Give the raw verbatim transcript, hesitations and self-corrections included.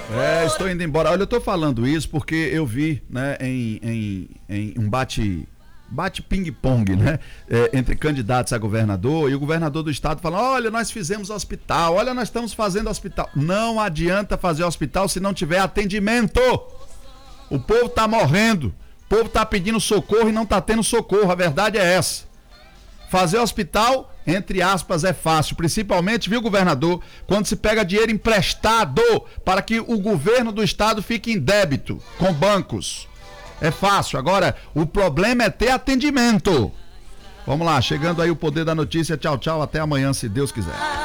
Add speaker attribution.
Speaker 1: É, estou indo embora. Olha, eu estou falando isso porque eu vi, né, em, em, em um bate... bate ping-pong, né? É, entre candidatos a governador, e o governador do estado fala: olha, nós fizemos hospital, olha, nós estamos fazendo hospital. Não adianta fazer hospital se não tiver atendimento. O povo tá morrendo, o povo tá pedindo socorro e não tá tendo socorro, a verdade é essa. Fazer hospital, entre aspas, é fácil, principalmente, viu, governador, quando se pega dinheiro emprestado para que o governo do estado fique em débito com bancos. É fácil. Agora, o problema é ter atendimento. Vamos lá, chegando aí o Poder da Notícia. Tchau, tchau. Até amanhã, se Deus quiser.